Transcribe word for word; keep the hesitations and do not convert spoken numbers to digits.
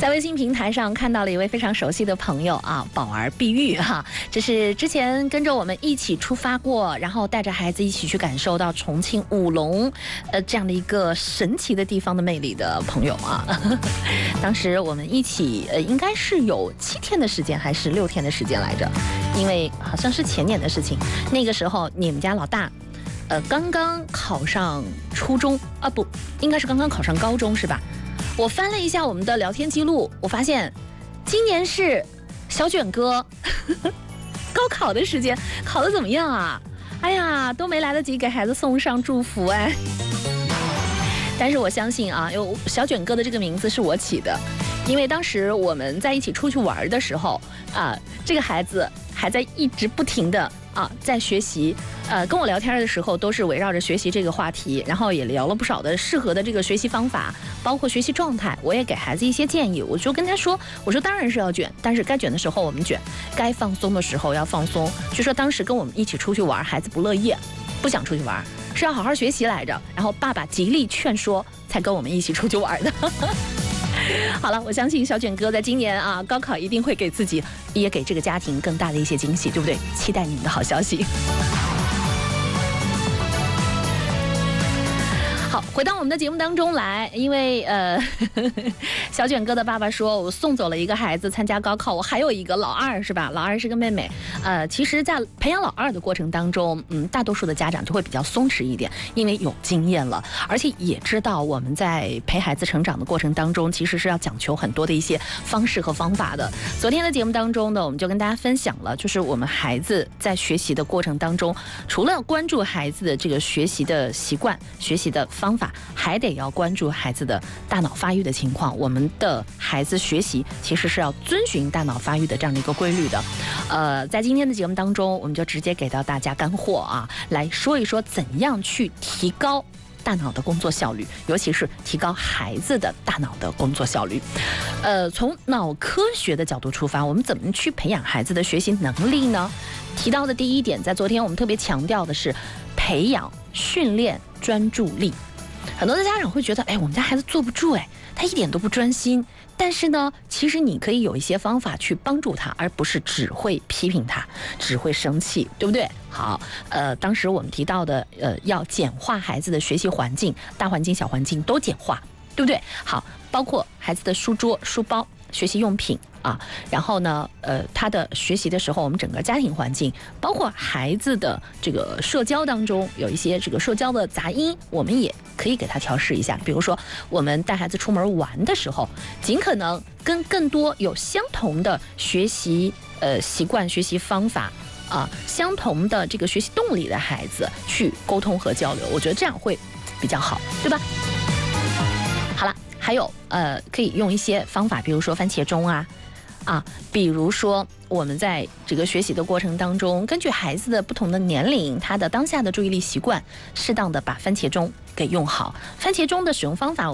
在微信平台上看到了一位非常熟悉的朋友啊，宝儿碧玉哈，这是之前跟着我们一起出发过，然后带着孩子一起去感受到重庆武隆呃这样的一个神奇的地方的魅力的朋友啊。当时我们一起呃应该是有七天的时间还是六天的时间来着，因为好像是前年的事情，那个时候你们家老大呃刚刚考上初中啊，不应该是刚刚考上高中是吧？我翻了一下我们的聊天记录，我发现今年是小卷哥高考的时间，考得怎么样啊？哎呀，都没来得及给孩子送上祝福哎。但是我相信啊，有小卷哥的这个名字是我起的，因为当时我们在一起出去玩的时候啊，这个孩子还在一直不停的啊在学习。呃，跟我聊天的时候都是围绕着学习这个话题，然后也聊了不少的适合的这个学习方法，包括学习状态，我也给孩子一些建议。我就跟他说，我说当然是要卷，但是该卷的时候我们卷，该放松的时候要放松。据说当时跟我们一起出去玩，孩子不乐意，不想出去玩，是要好好学习来着。然后爸爸极力劝说，才跟我们一起出去玩的。好了，我相信小卷哥在今年啊高考一定会给自己也给这个家庭更大的一些惊喜，对不对？期待你们的好消息。好，回到我们的节目当中来，因为呃，呵呵小卷哥的爸爸说，我送走了一个孩子参加高考，我还有一个老二是吧？老二是个妹妹。呃，其实，在培养老二的过程当中，嗯，大多数的家长都会比较松弛一点，因为有经验了，而且也知道我们在陪孩子成长的过程当中，其实是要讲求很多的一些方式和方法的。昨天的节目当中呢，我们就跟大家分享了，就是我们孩子在学习的过程当中，除了关注孩子的这个学习的习惯、学习的方法，还得要关注孩子的大脑发育的情况。我们的孩子学习其实是要遵循大脑发育的这样的一个规律的。呃，在今天的节目当中，我们就直接给到大家干货啊，来说一说怎样去提高大脑的工作效率，尤其是提高孩子的大脑的工作效率。呃，从脑科学的角度出发，我们怎么去培养孩子的学习能力呢？提到的第一点，在昨天我们特别强调的是培养、训练专注力。很多的家长会觉得，哎，我们家孩子坐不住，哎，他一点都不专心。但是呢，其实你可以有一些方法去帮助他，而不是只会批评他，只会生气，对不对？好，呃，当时我们提到的，呃，要简化孩子的学习环境，大环境、小环境都简化，对不对？好，包括孩子的书桌、书包、学习用品啊，然后呢，呃，他的学习的时候，我们整个家庭环境，包括孩子的这个社交当中，有一些这个社交的杂音，我们也可以给他调试一下。比如说，我们带孩子出门玩的时候，尽可能跟更多有相同的学习呃习惯、学习方法啊，相同的这个学习动力的孩子去沟通和交流，我觉得这样会比较好，对吧？好了，还有呃，可以用一些方法，比如说番茄钟啊。啊，比如说我们在这个学习的过程当中，根据孩子的不同的年龄，他的当下的注意力习惯，适当的把番茄钟给用好。番茄钟的使用方法。